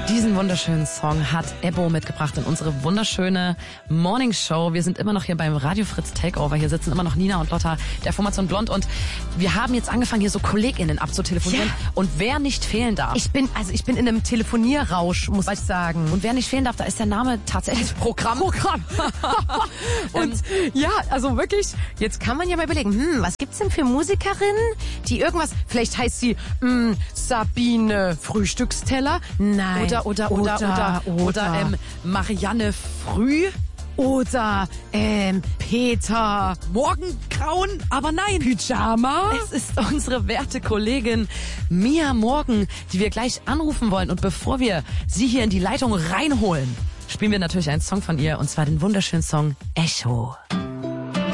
Diesen wunderschönen Song hat Ebbo mitgebracht in unsere wunderschöne Morning Show. Wir sind immer noch hier beim Radio Fritz Takeover. Hier sitzen immer noch Nina und Lotta der Formation Blond und wir haben jetzt angefangen, hier so KollegInnen abzutelefonieren. Ja. Und wer nicht fehlen darf. Ich bin in einem Telefonierrausch, muss ich sagen. Und wer nicht fehlen darf, da ist der Name tatsächlich Programm. Und ja, also wirklich, jetzt kann man ja mal überlegen, was gibt's denn für Musikerinnen, die irgendwas, vielleicht heißt sie Sabine Frühstücksteller? Nein. Oder Marianne Früh. Oder Peter Morgengrauen, aber nein. Pyjama. Es ist unsere werte Kollegin Mia Morgen, die wir gleich anrufen wollen. Und bevor wir sie hier in die Leitung reinholen, spielen wir natürlich einen Song von ihr. Und zwar den wunderschönen Song Echo.